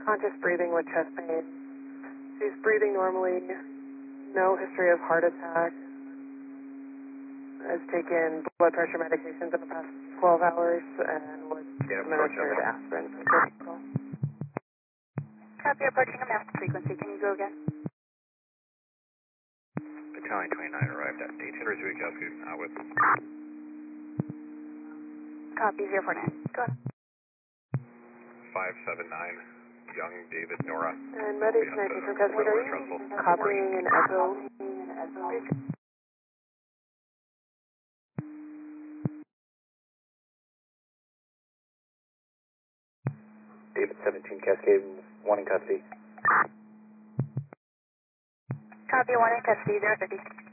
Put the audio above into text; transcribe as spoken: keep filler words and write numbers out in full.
conscious breathing with chest pain. She's breathing normally, no history of heart attack, has taken blood pressure medications in the past twelve hours, and was Yeah, administered aspirin. Copy, approaching a master frequency. Can you go again? Battalion twenty-nine arrived at eighteen Rizui Cascade, uh, with Copy, zero four nine. Go ahead. five seven nine, young David Nora. And Med eight nineteen from Cascade, are you copying an echo? David seventeen Cascade, one in custody. Copy, one in custody, zero fifty.